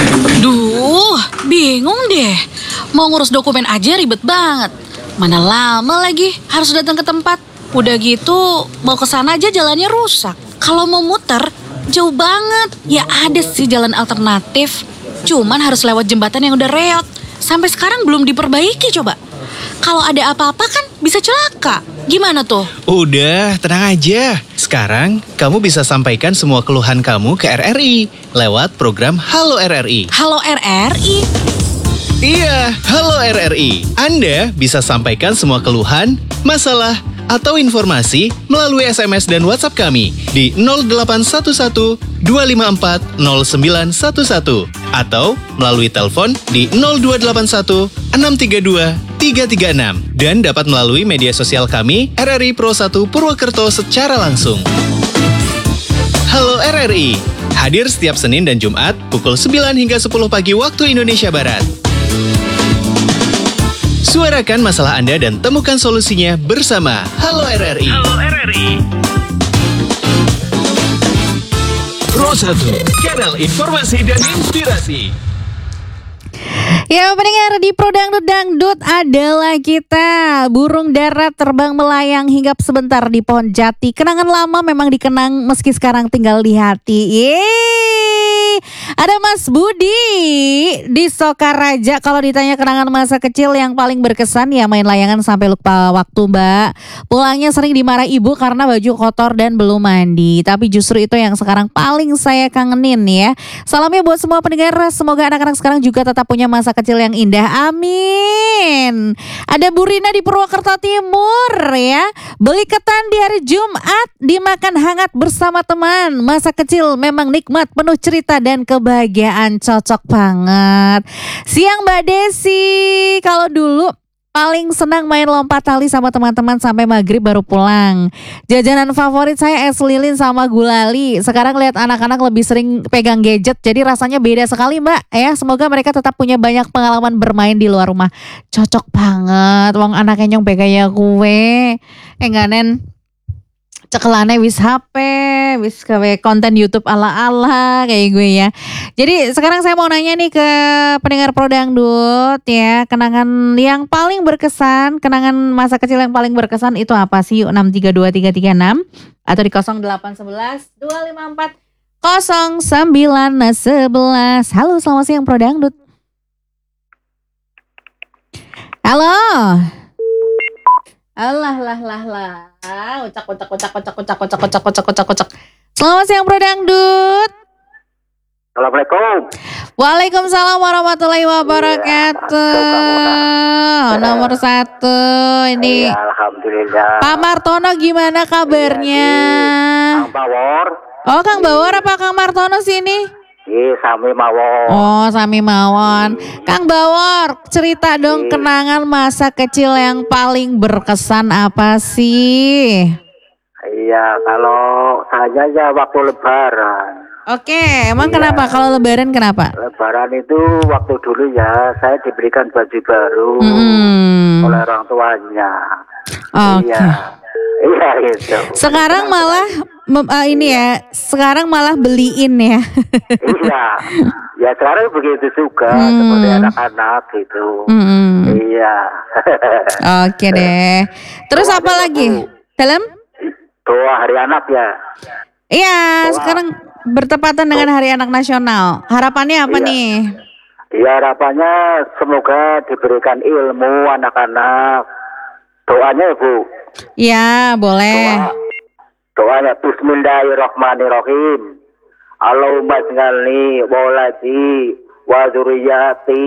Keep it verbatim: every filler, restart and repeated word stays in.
Duh, bingung deh. Mau ngurus dokumen aja ribet banget. Mana lama lagi harus datang ke tempat. Udah gitu, mau ke sana aja jalannya rusak. Kalau mau muter, jauh banget. Ya ada sih jalan alternatif. Cuman harus lewat jembatan yang udah reot. Sampai sekarang belum diperbaiki coba. Kalau ada apa-apa kan bisa celaka. Gimana tuh? Udah, tenang aja. Sekarang kamu bisa sampaikan semua keluhan kamu ke R R I lewat program Halo R R I. Halo R R I? Iya, Halo R R I. Anda bisa sampaikan semua keluhan, masalah, atau informasi melalui S M S dan WhatsApp kami di nol delapan satu satu dua lima empat nol sembilan satu satu atau melalui telepon di nol dua delapan satu enam tiga dua tiga tiga enam dan dapat melalui media sosial kami R R I Pro satu Purwokerto secara langsung. Halo R R I, hadir setiap Senin dan Jumat pukul sembilan hingga sepuluh pagi waktu Indonesia Barat. Suarakan masalah Anda dan temukan solusinya bersama Halo R R I. Halo R R I. Pro satu, kanal informasi dan inspirasi. Ya pendengar, di Pro Dangdut Dangdut adalah kita burung darat terbang melayang hinggap sebentar di pohon jati. Kenangan lama memang dikenang meski sekarang tinggal di hati. Yeay, ada Mas Budi di Sokaraja. Kalau ditanya kenangan masa kecil yang paling berkesan, ya main layangan sampai lupa waktu Mbak. Pulangnya sering dimarah ibu karena baju kotor dan belum mandi. Tapi justru itu yang sekarang paling saya kangenin ya. Salamnya buat semua pendengar, semoga anak-anak sekarang juga tetap punya masa kecil yang indah, amin. Ada Bu Rina di Purwokerto Timur ya. Beli ketan di hari Jumat, dimakan hangat bersama teman. Masa kecil memang nikmat, penuh cerita dan kebahagiaan, cocok banget. Siang Mbak Desi, kalau dulu paling senang main lompat tali sama teman-teman sampai maghrib baru pulang. Jajanan favorit saya es lilin sama gulali. Sekarang lihat anak-anak lebih sering pegang gadget, jadi rasanya beda sekali Mbak. Ya, semoga mereka tetap punya banyak pengalaman bermain di luar rumah. Cocok banget, wong anaknya nyong pegaya kue. Enggak nen. Cekelane wis H P, wis gawe konten YouTube ala-ala kayak gue ya. Jadi sekarang saya mau nanya nih ke pendengar Pro Dangdut ya, kenangan yang paling berkesan, kenangan masa kecil yang paling berkesan itu apa sih? Yuk enam tiga dua tiga tiga enam atau di nol delapan satu satu dua lima empat nol sembilan satu satu. Halo, selamat siang Pro Dangdut. Halo. Allah lah lah lah. Ucak ucak ucak ucak ucak ucak ucak ucak ucak ucak. Selamat siang Pro Dangdut. Assalamualaikum. Waalaikumsalam warahmatullahi wabarakatuh. Ya, nomor satu ini. Ya, alhamdulillah. Pak Martono gimana kabarnya? Kang Bawor. Oh Kang Bawor apa Kang Martono sini? Iya, Sami Mawon. Oh, Sami Mawon. Kang Bawor, cerita dong kenangan masa kecil yang paling berkesan apa sih? Iya, kalau saya ya waktu lebaran. Oke, emang Iya. kenapa? Kalau lebaran kenapa? Lebaran itu waktu dulu ya, saya diberikan baju baru Hmm. oleh orang tuanya. Oke. Iya. Iya gitu. Sekarang malah mem- ah, ini ya, sekarang malah beliin ya. Iya. Ya sekarang begitu juga Hmm. seperti anak-anak gitu. Hmm. Iya. Oke deh. Terus Doa apa dulu, lagi? Bu. Film? Doa hari anak ya. Iya, Doa. sekarang bertepatan dengan Hari Anak Nasional. Harapannya apa Iya. nih? Ya harapannya semoga diberikan ilmu anak-anak. Doanya ya Bu. Ya, boleh. Doa. Doanya Bismillahirrahmanirrahim. Allahumma jnalni waladi wa dzurriyyati